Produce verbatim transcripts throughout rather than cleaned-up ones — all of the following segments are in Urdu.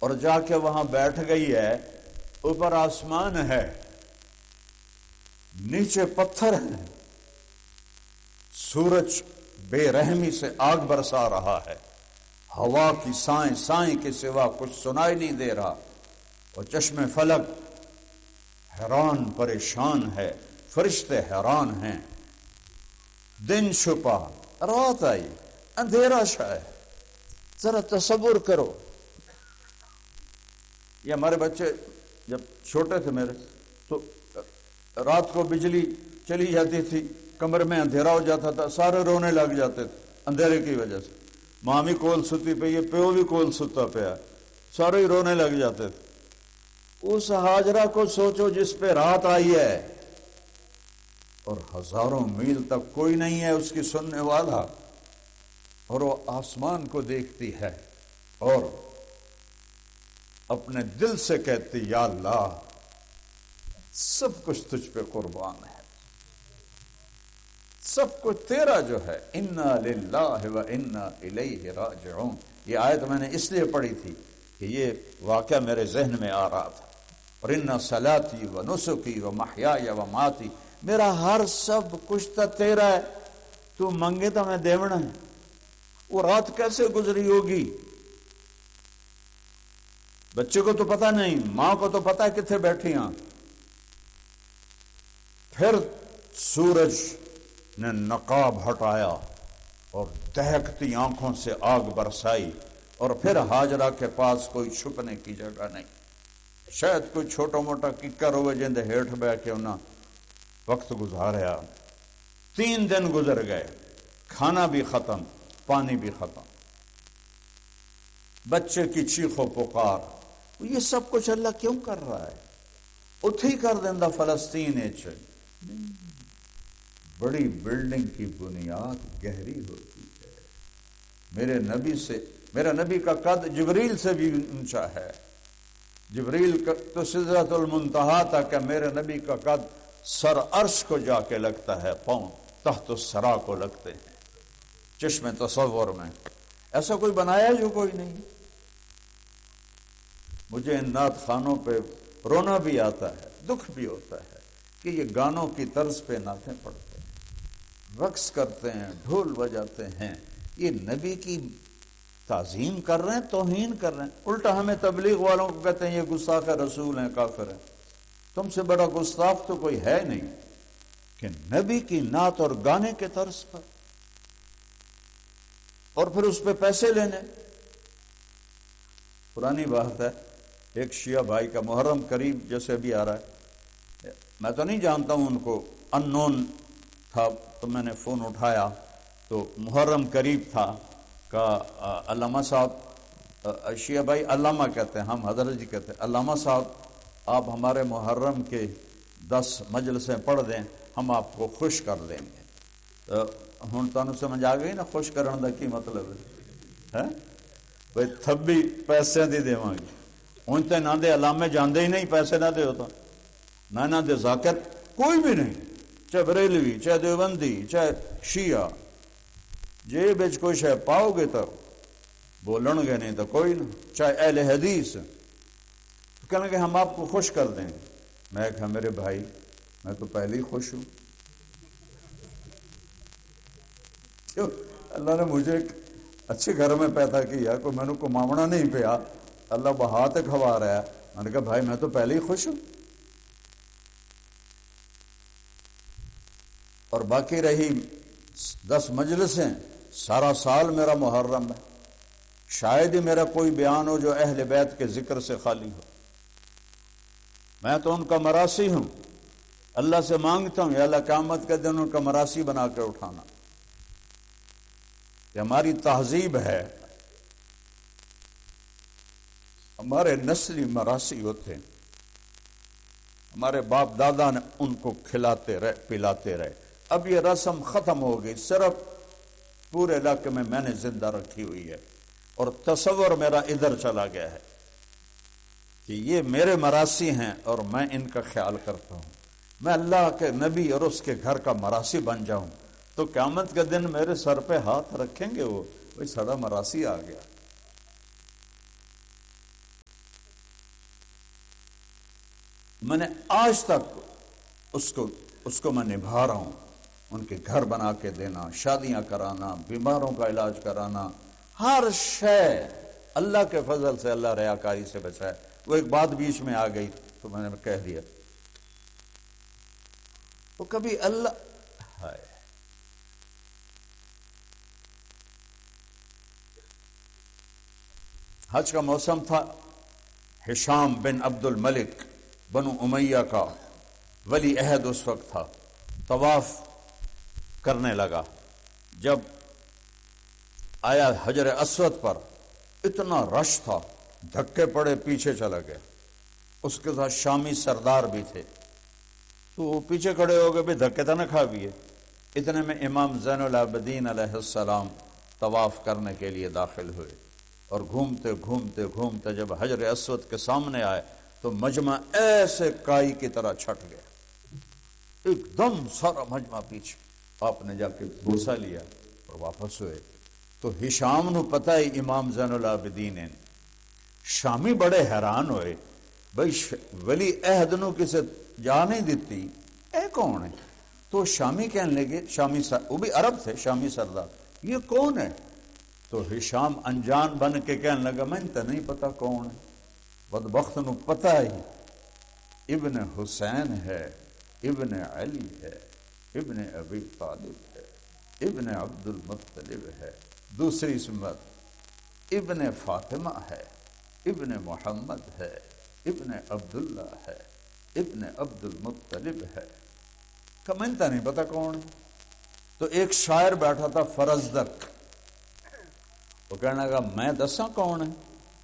اور جا کے وہاں بیٹھ گئی ہے. اوپر آسمان ہے، نیچے پتھر ہیں، سورج بے رحمی سے آگ برسا رہا ہے، ہوا کی سائیں سائیں کے سوا کچھ سنائی نہیں دے رہا، اور چشم فلک حیران پریشان ہے، فرشتے حیران ہیں. دن چھپا، رات آئی، اندھیرا چھائے. ذرا تصور کرو. یہ ہمارے بچے جب چھوٹے تھے میرے تو رات کو بجلی چلی جاتی تھی، کمرے میں اندھیرا ہو جاتا تھا، سارے رونے لگ جاتے تھے اندھیرے کی وجہ سے. مامی کول ستی پئی ہے، پیو بھی کول ستا پیا، سارے ہی رونے لگ جاتے تھے. اس ہاجرہ کو سوچو جس پہ رات آئی ہے اور ہزاروں میل تک کوئی نہیں ہے اس کی سننے والا، اور وہ آسمان کو دیکھتی ہے اور اپنے دل سے کہتی یا اللہ سب کچھ تجھ پہ قربان ہے، سب کچھ تیرا جو ہے. انا للہ و انا الیہ راجعون. یہ آیت میں نے اس لیے پڑھی تھی کہ یہ واقعہ میرے ذہن میں آ رہا تھا. اور ان صلاتی و نسکی و محیای و ماتی، میرا ہر سب کچھ تو تیرا ہے، تو منگے تو میں دیونا ہے. وہ رات کیسے گزری ہوگی بچے کو تو پتہ نہیں، ماں کو تو پتہ ہے کتنے بیٹھی ہیں. پھر سورج نے نقاب ہٹایا اور دہکتی آنکھوں سے آگ برسائی، اور پھر ہاجرہ کے پاس کوئی چھپنے کی جگہ نہیں. شاید کوئی چھوٹا موٹا ککر ہوئے جن دے ہیٹھ بہ کے انہاں وقت گزاریا. تین دن گزر گئے، کھانا بھی ختم، پانی بھی ختم، بچے کی چیخ و پکار. یہ سب کچھ اللہ کیوں کر رہا ہے؟ اتھی کر دیندہ فلسطین اچ. بڑی بلڈنگ کی بنیاد گہری ہوتی ہے. میرے نبی سے میرا نبی کا قد جبریل سے بھی اونچا ہے. جبریل تو سدرۃ المنتہا تک ہے، میرے نبی کا قد سر عرش کو جا کے لگتا ہے، پاؤں تحت الثری کو لگتے ہیں. چشم تصور میں ایسا کوئی بنایا جو کوئی نہیں. مجھے ان نعت خانوں پہ رونا بھی آتا ہے، دکھ بھی ہوتا ہے کہ یہ گانوں کی طرز پہ نعتیں پڑھتے ہیں، رقص کرتے ہیں، ڈھول بجاتے ہیں. یہ نبی کی تعظیم کر رہے ہیں، توہین کر رہے ہیں. الٹا ہمیں تبلیغ والوں کو کہتے ہیں یہ گستاخ رسول ہیں، کافر ہیں. تم سے بڑا گستاخ تو کوئی ہے نہیں کہ نبی کی نعت اور گانے کے طرز پر، اور پھر اس پہ پیسے لینے. پرانی بات ہے، ایک شیعہ بھائی کا محرم قریب جیسے بھی آ رہا ہے، میں تو نہیں جانتا ہوں ان کو، ان نون تھا تو میں نے فون اٹھایا تو محرم قریب تھا. کا علامہ صاحب، شیعہ بھائی علامہ کہتے ہیں، ہم حضرت جی کہتے ہیں، علامہ صاحب آپ ہمارے محرم کے دس مجلسیں پڑھ دیں، ہم آپ کو خوش کر دیں گے. ہوں تمہیں سمجھ آ گئی نا خوش کرنے کا کی مطلب ہے؟ بھائی تھبی پیسے دی دیواں گے. ہوں تو نہ دے علامے جاندے ہی نہیں، پیسے نہ دے ہوتا، نہ نہ دے ذاکر کوئی بھی نہیں، چاہے بریلوی، چاہے دیوبندی، چاہے شیعہ. جیب وچ کوئی شے پاؤ گے تو بولن گے، نہیں تو کوئی نہ. چاہے اہل حدیث کہنے کہ ہم آپ کو خوش کر دیں گے. میں کہا میرے بھائی میں تو پہلے ہی خوش ہوں. کیوں؟ اللہ نے مجھے ایک اچھے گھر میں پیدا کیا، کوئی میں نے کو مامنا نہیں پیا، اللہ بہات کھوا رہا ہے. میں نے کہا بھائی میں تو پہلے ہی خوش ہوں. اور باقی رہی دس مجلسیں، سارا سال میرا محرم ہے. شاید ہی میرا کوئی بیان ہو جو اہل بیت کے ذکر سے خالی ہو. میں تو ان کا مراسی ہوں. اللہ سے مانگتا ہوں یا اللہ قیامت کے دن ان کا مراسی بنا کے اٹھانا. یہ ہماری تہذیب ہے، ہمارے نسلی مراسی ہوتے ہیں. ہمارے باپ دادا نے ان کو کھلاتے رہے، پلاتے رہے. اب یہ رسم ختم ہو گئی، صرف پورے علاقے میں میں نے زندہ رکھی ہوئی ہے. اور تصور میرا ادھر چلا گیا ہے کہ یہ میرے مراسی ہیں اور میں ان کا خیال کرتا ہوں. میں اللہ کے نبی اور اس کے گھر کا مراسی بن جاؤں تو قیامت کے دن میرے سر پہ ہاتھ رکھیں گے، وہ بھائی سڑا مراسی آ گیا. میں نے آج تک اس کو اس کو میں نبھا رہا ہوں. ان کے گھر بنا کے دینا، شادیاں کرانا، بیماروں کا علاج کرانا، ہر شے اللہ کے فضل سے. اللہ ریاکاری سے بچائے. وہ ایک بات بیچ میں آ گئی تو میں نے کہہ دیا. وہ کبھی اللہ ہائے حج کا موسم تھا. ہشام بن عبد الملک بنو امیہ کا ولی عہد اس وقت تھا. طواف کرنے لگا. جب آیا حجر اسود پر اتنا رش تھا، دھکے پڑے، پیچھے چلا گیا. اس کے ساتھ شامی سردار بھی تھے تو وہ پیچھے کھڑے ہو گئے بھی دھکے تو نہ کھا بھی. اتنے میں امام زین العابدین علیہ السلام طواف کرنے کے لیے داخل ہوئے اور گھومتے گھومتے گھومتے جب حجر اسود کے سامنے آئے تو مجمع ایسے کائی کی طرح چھٹ گیا. ایک دم سارا مجمع پیچھے. آپ نے جا کے بوسہ لیا اور واپس ہوئے. تو ہشام نو پتہ ہے امام زین العابدین ہیں. شامی بڑے حیران ہوئے، بھئی ولی عہد نو کسے جا نہیں دیتی، اے کون ہے؟ تو شامی کہنے لگے، شامی سر... وہ بھی عرب تھے، شامی سردار، یہ کون ہے؟ تو ہشام انجان بن کے کہنے لگا میں تو نہیں پتا کون ہے. بدبخت نو پتہ ہی ابن حسین ہے، ابن علی ہے، ابن ابی طالب ہے، ابن عبد المطلب ہے. دوسری سمت ابن فاطمہ ہے، ابن محمد ہے، ابن عبداللہ ہے، ابن عبد المطلب ہے. کمنتا نہیں پتا کون. تو ایک شاعر بیٹھا تھا فرزدق، وہ کہنے لگا میں دساں کون ہے.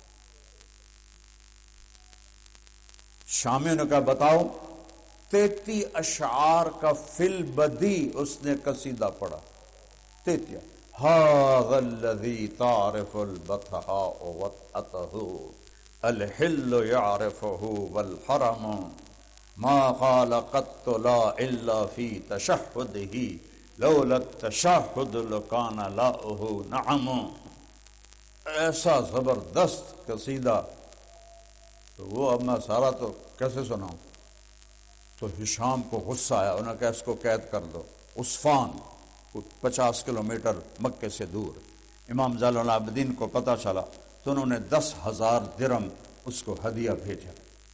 شامیوں نے کہا بتاؤ. تیتی اشعار کا فل بدی اس نے قصیدہ پڑھا. تیتیا هذا الذي تعرف البطحاء وطأته الحل يعرفه والحرم ما قال قط لا إلا في تشهده لولا التشهد لكان لاؤه نعم. ایسا زبردست قصیدہ. تو وہ اب میں سارا تو کیسے سناؤں. تو ہشام کو غصہ آیا. انہوں نے کہا اس کو قید کر دو. عصفان پچاس کلومیٹر مکے سے دور. امام زین العابدین کو پتہ چلا تو انہوں نے دس ہزار درم اس کو ہدیہ بھیجا.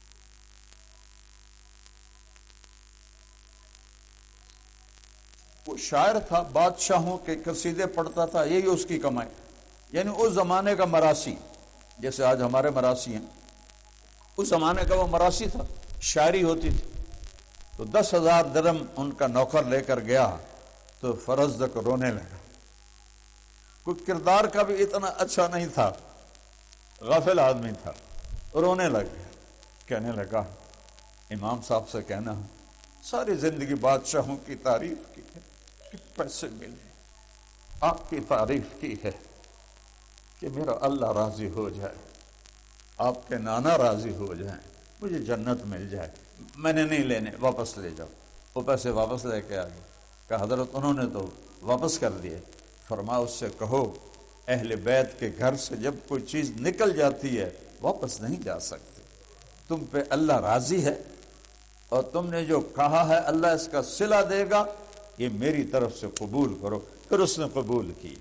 وہ شاعر تھا، بادشاہوں کے قصیدے پڑھتا تھا، یہی اس کی کمائی. یعنی اس زمانے کا مراسی جیسے آج ہمارے مراسی ہیں، اس زمانے کا وہ مراسی تھا. شاعری ہوتی تھی. تو دس ہزار درم ان کا نوکر لے کر گیا تو فرزدق رونے لگا. کوئی کردار کا بھی اتنا اچھا نہیں تھا، غافل آدمی تھا. رونے لگ گیا. کہنے لگا امام صاحب سے کہنا ساری زندگی بادشاہوں کی تعریف کی ہے کہ پیسے ملے، آپ کی تعریف کی ہے کہ میرا اللہ راضی ہو جائے، آپ کے نانا راضی ہو جائیں، مجھے جنت مل جائے. میں نے نہیں لینے، واپس لے جاؤ. وہ پیسے واپس لے کے آ گئے. کہ حضرت انہوں نے تو واپس کر دیے. فرمایا اس سے کہو اہل بیت کے گھر سے جب کوئی چیز نکل جاتی ہے واپس نہیں جا سکتی. تم پہ اللہ راضی ہے اور تم نے جو کہا ہے اللہ اس کا صلہ دے گا، یہ میری طرف سے قبول کرو. پھر اس نے قبول کی.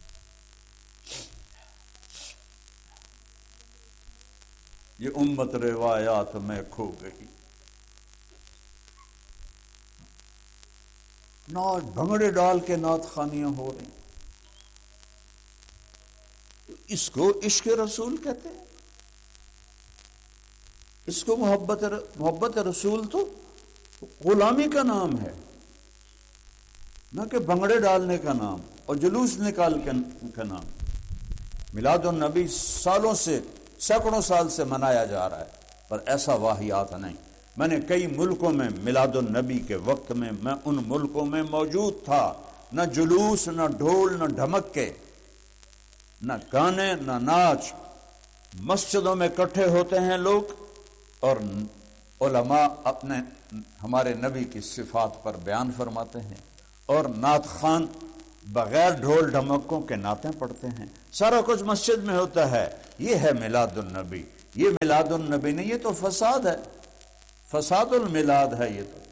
یہ امت روایات میں کھو گئی. نعت بھنگڑے ڈال کے نعت خوانیاں ہو رہی. اس کو عشق رسول کہتے ہیں. اس کو محبت محبت رسول تو غلامی کا نام ہے، نہ کہ بھنگڑے ڈالنے کا نام اور جلوس نکال کا نام. میلاد النبی سالوں سے، سینکڑوں سال سے منایا جا رہا ہے، پر ایسا واحیات نہیں. میں نے کئی ملکوں میں میلاد النبی کے وقت میں میں ان ملکوں میں موجود تھا. نہ جلوس، نہ ڈھول، نہ ڈھمکے، نہ گانے، نہ ناچ. مسجدوں میں اکٹھے ہوتے ہیں لوگ اور علماء اپنے ہمارے نبی کی صفات پر بیان فرماتے ہیں اور نعت خوان بغیر ڈھول ڈھمکوں کے نعتیں پڑھتے ہیں. سارا کچھ مسجد میں ہوتا ہے. یہ ہے میلاد النبی. یہ میلاد النبی نہیں، یہ تو فساد ہے. فساد الملاد ہے یہ تو.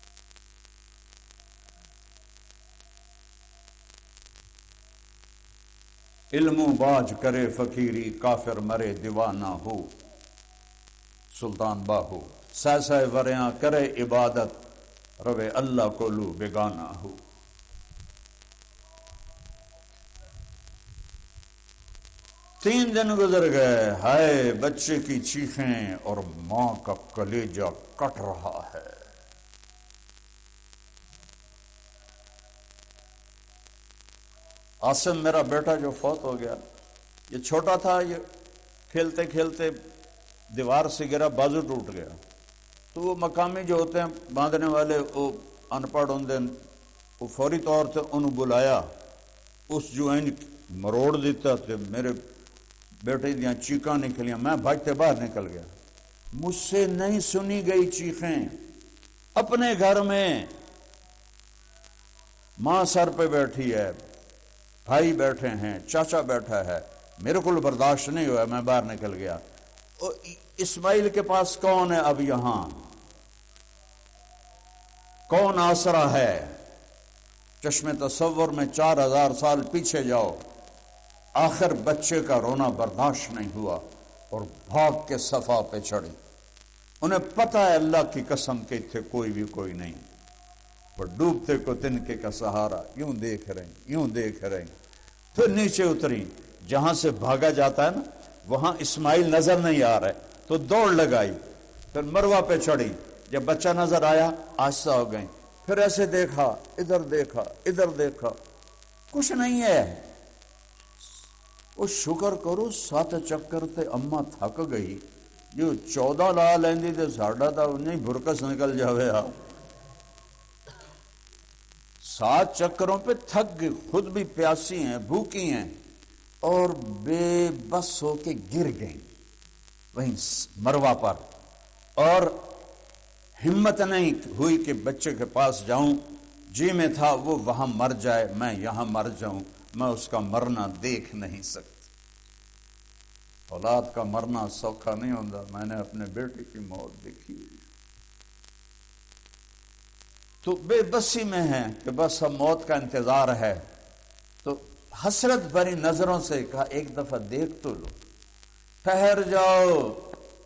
علم و باج کرے فقیری کافر مرے دیوانہ ہو. سلطان باہو. سہ سہ وریاں کرے عبادت روے اللہ کو لو بیگانہ ہو. تین دن گزر گئے، ہائے بچے کی چیخیں اور ماں کا کلیجہ کٹ رہا ہے. عاصم میرا بیٹا جو فوت ہو گیا، یہ چھوٹا تھا، یہ کھیلتے کھیلتے دیوار سے گرا، بازو ٹوٹ گیا. تو وہ مقامی جو ہوتے ہیں باندھنے والے، وہ ان پڑھ ہوندے، وہ فوری طور سے انہوں بلایا، اس جو این مروڑ دیتا تھے. میرے بیٹے دیاں چیخاں نکلیاں، میں بھاگتے باہر نکل گیا. مجھ سے نہیں سنی گئی چیخیں. اپنے گھر میں ماں سر پہ بیٹھی ہے، بھائی بیٹھے ہیں، چاچا بیٹھا ہے، میرے کو برداشت نہیں ہوا، میں باہر نکل گیا. اسماعیل کے پاس کون ہے اب یہاں؟ کون آسرا ہے؟ چشم تصور میں چار ہزار سال پیچھے جاؤ. آخر بچے کا رونا برداشت نہیں ہوا اور بھاگ کے صفا پہ چڑھی. انہیں پتہ ہے اللہ کی قسم کے تھے کوئی بھی کوئی نہیں، پر ڈوبتے کو تنکے کا سہارا. یوں دیکھ رہے یوں دیکھ رہے پھر نیچے اتری. جہاں سے بھاگا جاتا ہے نا، وہاں اسماعیل نظر نہیں آ رہے تو دوڑ لگائی. پھر مروہ پہ چڑھی، جب بچہ نظر آیا آہستہ ہو گئی. پھر ایسے دیکھا، ادھر دیکھا، ادھر دیکھا، کچھ نہیں ہے. وہ شکر کرو سات چکر تے اما تھک گئی. جو چودہ لا لیندی تے ساڑھا تا نہیں بھرکس نکل جاوے. ہاں سات چکروں پہ تھک گئی، خود بھی پیاسی ہیں، بھوکی ہیں، اور بے بس ہو کے گر گئیں وہیں مروہ پر. اور ہمت نہیں ہوئی کہ بچے کے پاس جاؤں. جی میں تھا وہ وہاں مر جائے، میں یہاں مر جاؤں، میں اس کا مرنا دیکھ نہیں سکتی. اولاد کا مرنا سوکھا نہیں ہوتا. میں نے اپنے بیٹے کی موت دیکھی ہوئی تو بے بسی میں ہے کہ بس اب موت کا انتظار ہے. تو حسرت بھری نظروں سے کہا ایک دفعہ دیکھ تو لو. ٹھہر جاؤ،